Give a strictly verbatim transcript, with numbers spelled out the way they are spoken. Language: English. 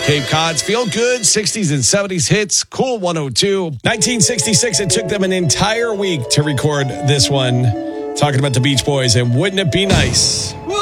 Cape Cod's feel good sixties and seventies hits. Cool one oh two. nineteen sixty-six, it took them an entire week to record this one. Talking about the Beach Boys and Wouldn't It Be Nice? Woo!